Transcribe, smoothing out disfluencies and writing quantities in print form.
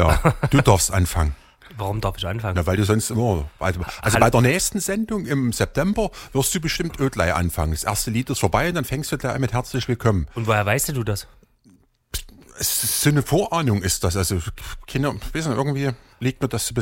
Ja, du darfst anfangen. Warum darf ich anfangen? Na, weil du sonst immer. Also bei der nächsten Sendung im September wirst du bestimmt gleich anfangen. Das erste Lied ist vorbei und dann fängst du gleich mit Herzlich Willkommen. Und woher weißt du das? So eine Vorahnung ist das. Also, Kinder, wissen, irgendwie liegt mir das